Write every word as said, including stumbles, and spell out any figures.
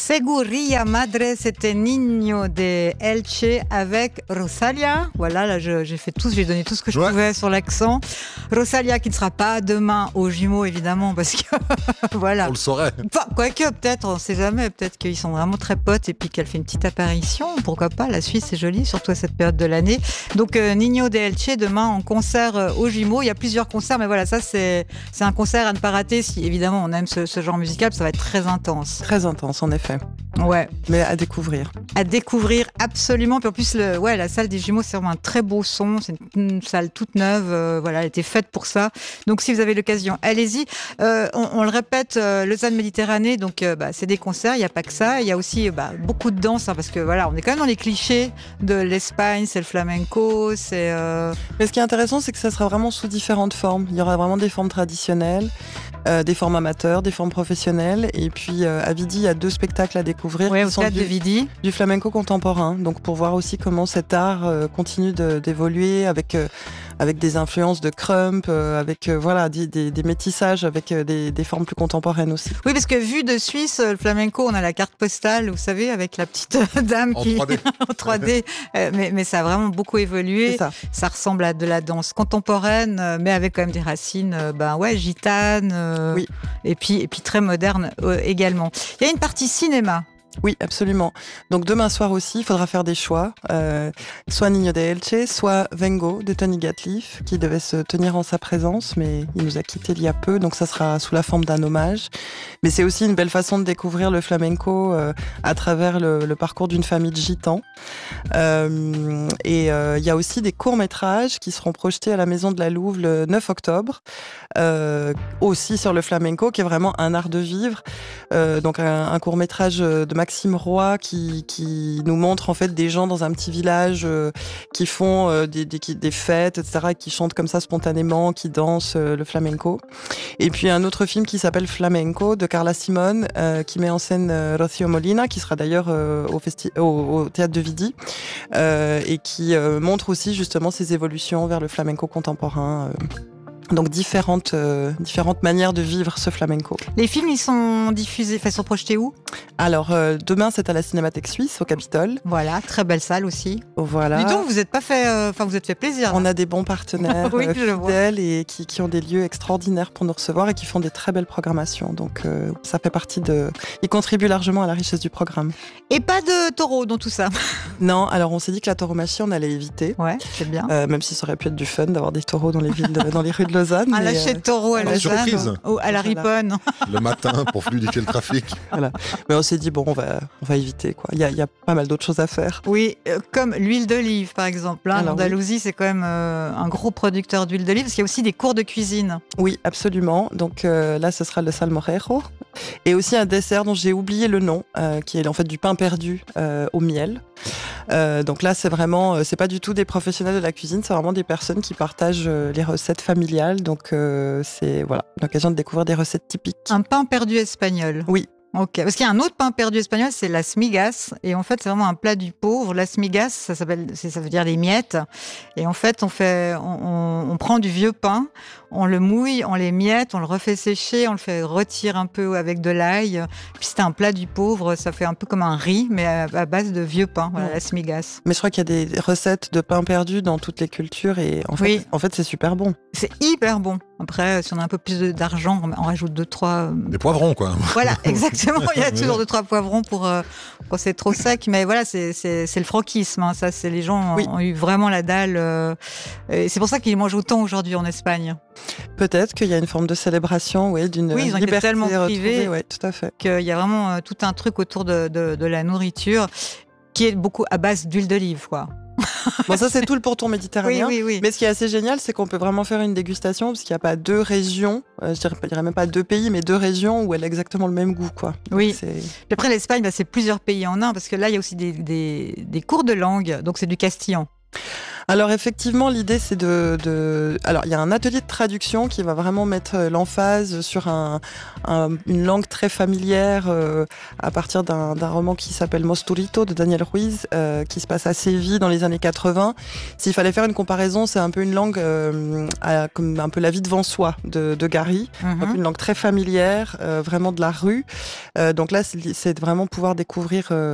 Seguridad Madre, c'était Niño de Elche avec Rosalia. Voilà, là je, j'ai fait tout, j'ai donné tout ce que je ouais. pouvais sur l'accent. Rosalia qui ne sera pas demain aux Jumeaux évidemment parce que voilà. On le saurait. Enfin, quoique peut-être, on ne sait jamais, peut-être qu'ils sont vraiment très potes et puis qu'elle fait une petite apparition. Pourquoi pas, la Suisse c'est joli, surtout à cette période de l'année. Donc euh, Niño de Elche demain en concert euh, aux Jumeaux. Il y a plusieurs concerts, mais voilà, ça c'est, c'est un concert à ne pas rater si évidemment on aime ce, ce genre musical, ça va être très intense. Très intense en effet. Ouais. Mais à découvrir. À découvrir, absolument. Puis en plus, le, ouais, la salle des Jumeaux, c'est vraiment un très beau son. C'est une, une salle toute neuve. Euh, voilà, elle a été faite pour ça. Donc, si vous avez l'occasion, allez-y. Euh, on, on le répète, euh, Lausanne Méditerranée, donc euh, bah, c'est des concerts. Il n'y a pas que ça. Il y a aussi bah, beaucoup de danse, hein, parce que voilà, on est quand même dans les clichés de l'Espagne. C'est le flamenco. C'est. Euh... Mais ce qui est intéressant, c'est que ça sera vraiment sous différentes formes. Il y aura vraiment des formes traditionnelles. Euh, des formes amateurs, des formes professionnelles. Et puis euh, à Vidi, il y a deux spectacles à découvrir. Oui, qui au sont théâtre du, de Vidi. Du flamenco contemporain. Donc pour voir aussi comment cet art euh, continue de, d'évoluer avec, euh, avec des influences de crump, euh, avec euh, voilà, des, des, des métissages, avec euh, des, des formes plus contemporaines aussi. Oui, parce que vu de Suisse, le flamenco, on a la carte postale, vous savez, avec la petite dame en qui trois D. en trois D. Euh, mais, mais ça a vraiment beaucoup évolué. C'est ça. Ça ressemble à de la danse contemporaine, mais avec quand même des racines, euh, ben ouais, gitanes. Euh, Oui. Et puis, et puis très moderne euh, également. Il y a une partie cinéma. Oui, absolument. Donc demain soir aussi, il faudra faire des choix. Euh, soit Niño de Elche, soit Vengo de Tony Gatliff, qui devait se tenir en sa présence, mais il nous a quittés il y a peu, donc ça sera sous la forme d'un hommage. Mais c'est aussi une belle façon de découvrir le flamenco euh, à travers le, le parcours d'une famille de gitans. Euh, et euh, il y a aussi des courts-métrages qui seront projetés à la Maison de la Louve le neuf octobre, euh, aussi sur le flamenco, qui est vraiment un art de vivre. Euh, donc un, un court-métrage de Maxime Roy qui, qui nous montre en fait des gens dans un petit village euh, qui font euh, des, des, des fêtes, et cetera, et qui chantent comme ça spontanément, qui dansent euh, le flamenco. Et puis un autre film qui s'appelle Flamenco de Carla Simone, euh, qui met en scène euh, Rocío Molina, qui sera d'ailleurs euh, au, festi- au, au théâtre de Vidi, euh, et qui euh, montre aussi justement ses évolutions vers le flamenco contemporain. Euh. Donc différentes, euh, différentes manières de vivre ce flamenco. Les films, ils sont diffusés, enfin, ils sont projetés où ? Alors euh, demain, c'est à la Cinémathèque Suisse, au Capitole. Voilà, très belle salle aussi. Voilà. Dis donc, vous êtes pas fait, enfin, euh, vous êtes fait plaisir. Là. On a des bons partenaires oui, euh, fidèles et qui, qui ont des lieux extraordinaires pour nous recevoir et qui font des très belles programmations. Donc euh, ça fait partie de, ils contribuent largement à la richesse du programme. Et pas de taureau dans tout ça. Non, alors on s'est dit que la tauromachie, on allait éviter. Ouais, c'est bien. Euh, même si ça aurait pu être du fun d'avoir des taureaux dans les villes, de, dans les rues de Lausanne. Un lâcher de taureau à euh, Lausanne, ou à la Riponne. Le matin pour fluidifier le trafic. Voilà. Mais on s'est dit bon, on va, on va éviter quoi. Il y a, il y a pas mal d'autres choses à faire. Oui, euh, comme l'huile d'olive par exemple. Hein, L'Andalousie, oui. C'est quand même euh, un gros producteur d'huile d'olive, parce qu'il y a aussi des cours de cuisine. Oui, absolument. Donc euh, là, ce sera le salmorejo. Et aussi un dessert dont j'ai oublié le nom, euh, qui est en fait du pain perdu euh, au miel. Euh, donc là, c'est vraiment, c'est pas du tout des professionnels de la cuisine, c'est vraiment des personnes qui partagent les recettes familiales. Donc euh, c'est voilà, l'occasion de découvrir des recettes typiques. Un pain perdu espagnol. Oui. Ok, parce qu'il y a un autre pain perdu espagnol, c'est las migas, et en fait c'est vraiment un plat du pauvre. Las migas, ça s'appelle, ça veut dire des miettes, et en fait on fait, on, on, on prend du vieux pain, on le mouille, on les miette, on le refait sécher, on le fait rôtir un peu avec de l'ail. Puis c'est un plat du pauvre, ça fait un peu comme un riz, mais à, à base de vieux pain. Voilà, las migas. Mais je crois qu'il y a des recettes de pain perdu dans toutes les cultures, et en fait, oui. en fait c'est super bon. C'est hyper bon. Après, si on a un peu plus d'argent, on rajoute deux, trois. Des poivrons, quoi. Voilà, exactement. Il y a toujours deux, trois poivrons pour euh, quand c'est trop sec. Mais voilà, c'est, c'est, c'est le franquisme. Hein. Ça, c'est les gens oui. ont eu vraiment la dalle. Euh, et c'est pour ça qu'ils mangent autant aujourd'hui en Espagne. Peut-être qu'il y a une forme de célébration, oui, d'une oui, ils ont liberté été tellement privés, oui, tout à fait. Qu'il y a vraiment euh, tout un truc autour de, de, de la nourriture qui est beaucoup à base d'huile d'olive, quoi. Bon, ça, c'est tout le pourtour méditerranéen. Oui, oui, oui. Mais ce qui est assez génial, c'est qu'on peut vraiment faire une dégustation, parce qu'il n'y a pas deux régions, euh, je dirais, je dirais même pas deux pays, mais deux régions où elle a exactement le même goût, quoi. Oui. Donc, c'est... Puis après, l'Espagne, bah, c'est plusieurs pays en un, parce que là, il y a aussi des, des, des cours de langue, donc c'est du castillan. Alors effectivement, l'idée c'est de, de... Alors il y a un atelier de traduction qui va vraiment mettre l'emphase sur un, un, une langue très familière euh, à partir d'un, d'un roman qui s'appelle Mosturito de Daniel Ruiz, euh, qui se passe à Séville dans les années quatre-vingts. S'il fallait faire une comparaison, c'est un peu une langue euh, à, comme un peu La vie devant soi de, de Gary, mm-hmm. donc une langue très familière, euh, vraiment de la rue. Euh, donc là, c'est, c'est vraiment pouvoir découvrir... Euh,